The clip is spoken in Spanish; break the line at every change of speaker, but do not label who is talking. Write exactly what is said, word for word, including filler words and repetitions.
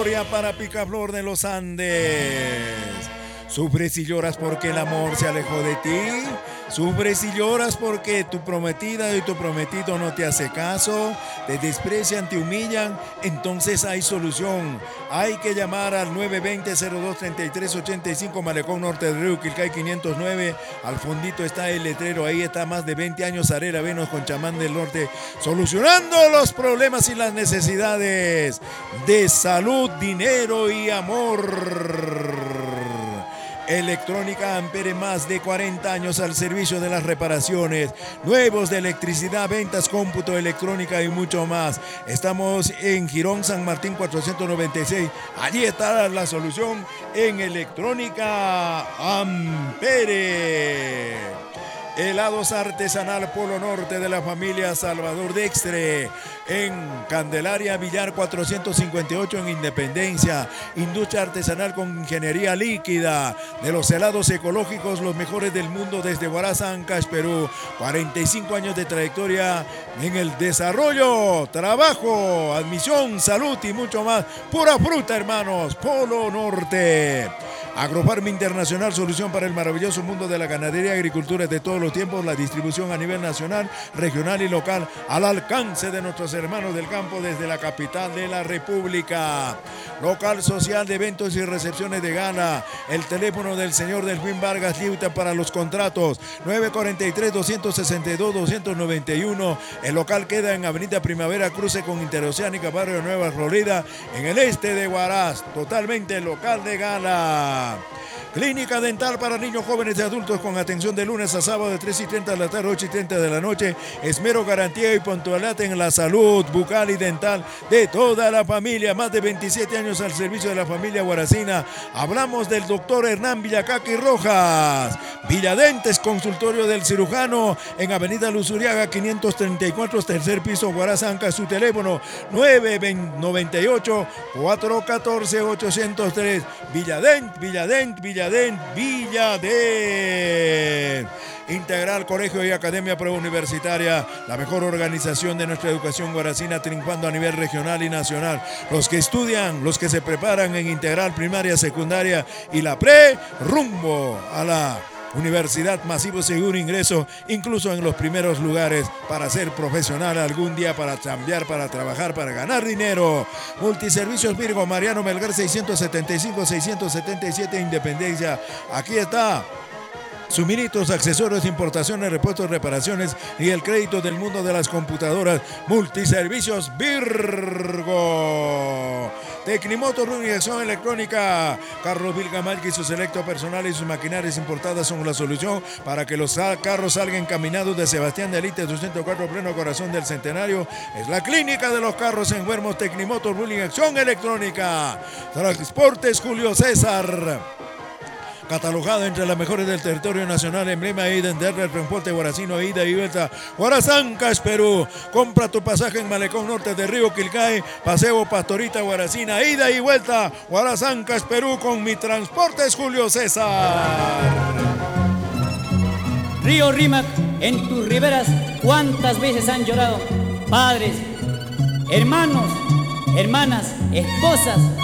Gloria para Picaflor de los Andes. Sufres y lloras porque el amor se alejó de ti. Sufres y lloras porque tu prometida y tu prometido no te hace caso, te desprecian, te humillan. Entonces hay solución. Hay que llamar al nueve dos cero, cero dos tres tres ocho cinco, Malecón Norte del Río Quilcay quinientos nueve. Al fondito está el letrero, ahí está más de veinte años Arera Venos con Chamán del Norte, solucionando los problemas y las necesidades de salud, dinero y amor. Electrónica Ampere, más de cuarenta años al servicio de las reparaciones, nuevos de electricidad, ventas, cómputo, electrónica y mucho más. Estamos en Girón San Martín cuatrocientos noventa y seis. Allí está la solución en Electrónica Ampere. Helados artesanal Polo Norte de la familia Salvador Dextre en Candelaria Villar cuatrocientos cincuenta y ocho en Independencia. Industria artesanal con ingeniería líquida de los helados ecológicos, los mejores del mundo desde Huaraz, Ancash, Perú. cuarenta y cinco años de trayectoria en el desarrollo, trabajo, admisión, salud y mucho más. Pura fruta, hermanos. Polo Norte. Agrofarm Internacional, solución para el maravilloso mundo de la ganadería y agricultura de todos los tiempos. La distribución a nivel nacional, regional y local al alcance de nuestros hermanos del campo desde la capital de la República. Local social de eventos y recepciones de gala. El teléfono del señor Delfín Vargas Liuta para los contratos nueve cuatro tres, dos seis dos, dos nueve uno. El local queda en Avenida Primavera, cruce con Interoceánica, barrio Nueva Florida, en el este de Huaraz. Totalmente local de gala. Clínica dental para niños, jóvenes y adultos con atención de lunes a sábado de tres y treinta de la tarde, ocho y treinta de la noche. Esmero, garantía y puntualidad en la salud bucal y dental de toda la familia. Más de veintisiete años al servicio de la familia huaracina. Hablamos del doctor Hernán Villacaqui Rojas. Villadentes, consultorio del cirujano en Avenida Luzuriaga quinientos treinta y cuatro, tercer piso, Huaraz, Ancash. Su teléfono nueve nueve ocho, cuatro uno cuatro, ocho cero tres. Villadent, Villadent, Villadent. Villadent. Integral Colegio y Academia Preuniversitaria, la mejor organización de nuestra educación huaracina, triunfando a nivel regional y nacional. Los que estudian, los que se preparan en Integral, primaria, secundaria y la pre, rumbo a la universidad, masivo seguro ingreso, incluso en los primeros lugares para ser profesional algún día, para cambiar, para trabajar, para ganar dinero. Multiservicios Virgo, Mariano Melgar seiscientos setenta y cinco, seiscientos setenta y siete, Independencia. Aquí está. Suministros, accesorios, importaciones, repuestos, reparaciones y el crédito del mundo de las computadoras. Multiservicios Virgo. Tecnimotor, inyección electrónica. Carlos Vilgamalki y su selecto personal y sus maquinarias importadas son la solución para que los carros salgan caminados de Sebastián de Alite doscientos cuatro, pleno corazón del Centenario. Es la clínica de los carros enfermos. Tecnimotor, inyección electrónica. Transportes Julio César. Catalogada entre las mejores del territorio nacional, emblema ida en el transporte huaracino, ida y vuelta, Huaraz, Ancash, Perú. Compra tu pasaje en Malecón Norte de Río Quilcay, Paseo Pastorita Huaracina, ida y vuelta, Huaraz, Ancash, Perú, con Mi Transportes Julio César.
Río Rímac, en tus riberas, ¿cuántas veces han llorado? Padres, hermanos, hermanas, esposas,